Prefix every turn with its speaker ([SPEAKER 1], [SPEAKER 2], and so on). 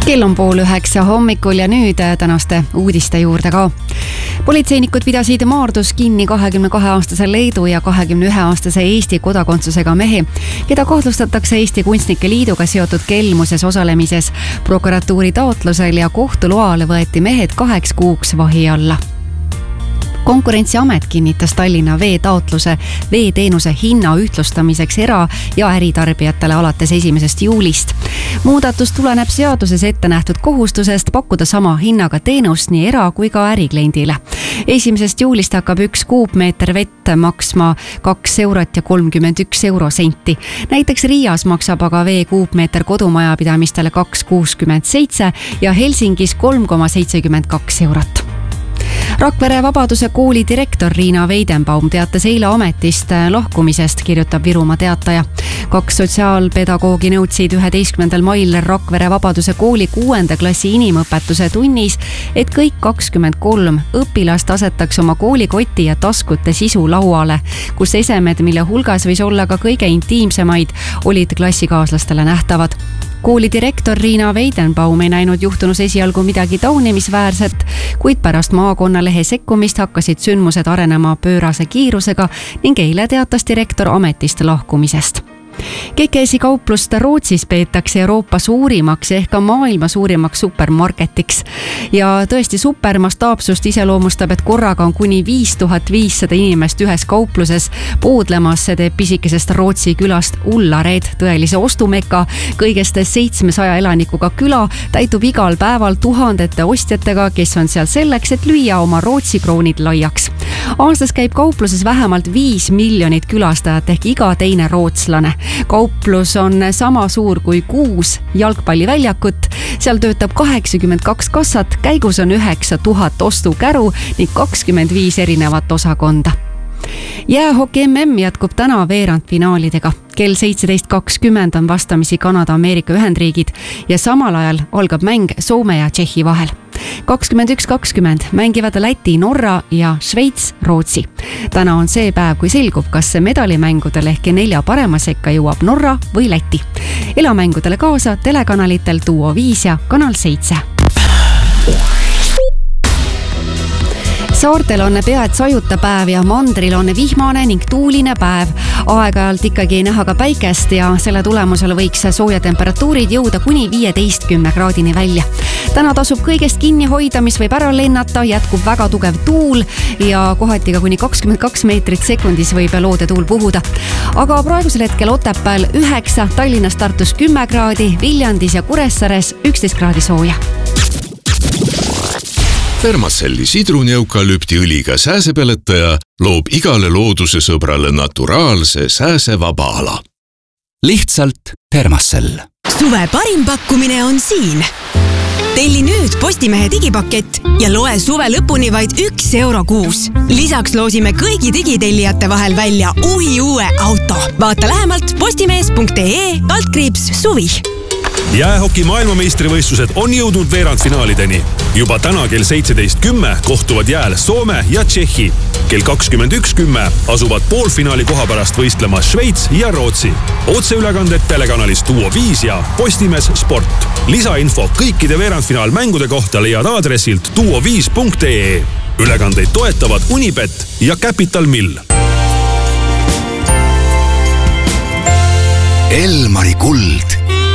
[SPEAKER 1] Kell on 8:30 hommikul ja nüüd tänaste uudiste juurde ka. Politseinikud pidasid Maardus kinni 22-aastase Leedu ja 21-aastase Eesti kodakondsusega mehe, keda kahtlustatakse Eesti Kunstnike Liiduga seotud kelmuses osalemises. Prokuratuuri taotlusel ja kohtu loal võeti mehed 2 kuuks vahi alla. Konkurentsiamet kinnitas Tallinna Vee taotluse veeteenuse hinna ühtlustamiseks era- ja äritarbijatele alates 1. juulist. Muudatus tuleneb seaduses ette nähtud kohustusest pakkuda sama hinnaga teenust nii era- kui ka ärikliendile. 1. juulist hakkab 1 kuupmeeter vett maksma 2 eurot ja 31 eurosenti. Näiteks Riias maksab aga vee kuupmeeter kodumajapidamistele 2,67 ja Helsingis 3,72 eurot. Rakvere Vabaduse kooli direktor Riina Veidenbaum teatas eile ametist lahkumisest, kirjutab Virumaa Teataja. 2 sotsiaalpedagoogi nõudsid 11. mail Rakvere Vabaduse kooli 6. klassi inimõpetuse tunnis, et kõik 23 õpilast asetaks oma koolikoti ja taskute sisu lauale, kus esemed, mille hulgas võis olla ka kõige intiimsemaid, olid klassikaaslastele nähtavad. Kooli direktor Riina Veidenbaum ei näinud juhtunus esialgu midagi taunimisväärset, kuid pärast maakonnalehe sekkumist hakkasid sündmused arenema pöörase kiirusega ning eile teatas direktor ametist lahkumisest. Kekesi kauplust Rootsis peetakse Euroopa suurimaks ehk ka maailma suurimaks supermarketiks. Ja tõesti supermastaapsust iseloomustab, et korraga on kuni 5500 inimest ühes kaupluses poodlemas. See teeb pisikesest Rootsi külast Ullared tõelise ostumeka. Kõigest 700 elanikuga küla täitub igal päeval tuhandete ostjatega, kes on seal selleks, et lüüa oma Rootsi kroonid laiaks. Aastas käib kaupluses vähemalt 5 miljonit külastajat ehk iga teine rootslane. Kauplus on sama suur kui 6 jalgpalliväljakut. Seal töötab 82 kassat, käigus on 9000 ostukäru ning 25 erinevat osakonda. Jäähoki MM jätkub täna veerandfinaalidega. Kell 17.20 on vastamisi Kanada, Ameerika Ühendriigid ja samal ajal algab mäng Soome ja Tšehhi vahel. 21.20 mängivad Läti, Norra ja Šveits, Rootsi. Täna on see päev, kui selgub, kas medalimängudel ehk 4 parema sekka jõuab Norra või Läti. Elamängudele kaasa telekanalitel Duo 5 ja Kanal 7. Saartel on pea et sajuta päev ja mandril on vihmane ning tuuline päev. Aeg-ajalt ikkagi ei näha ka päikest ja selle tulemusel võiks sooja temperatuurid jõuda kuni 15 kraadini välja. Täna tasub kõigest kinni hoida, mis võib ära lennata, jätkub väga tugev tuul ja kohati ka kuni 22 meetrit sekundis võib loodetuul puhuda. Aga praegusel hetkel Otepääl 9, Tallinnas, Tartus 10 kraadi, Viljandis ja Kuressaares 11 kraadi sooja.
[SPEAKER 2] Thermacelli sidruneukalüptiõliga sääsepeletaja loob igale looduse sõbrale naturaalse sääsevaba ala.
[SPEAKER 3] Lihtsalt Thermacell.
[SPEAKER 4] Suve parim pakkumine on siin. Telli nüüd Postimehe digipakett ja loe suve lõpuni vaid 1 euro kuus. Lisaks loosime kõigi digitellijate vahel välja uue auto. Vaata lähemalt postimees.ee/suvi.
[SPEAKER 5] Jäähoki maailmameistrivõistlused on jõudnud veerandfinaalideni. Juba täna kell 17.10 kohtuvad jääl Soome ja Tšehhi. Kell 21.10 asuvad poolfinaali koha pärast võistlema Šveits ja Rootsi. Otseülekanded telekanalis Duo 5 ja Postimees Sport. Lisainfo kõikide veerandfinaalmängude kohta leiad aadressilt duo5.ee. Ülekandeid toetavad Unibet ja Capital Mill.
[SPEAKER 3] Elmari kuld.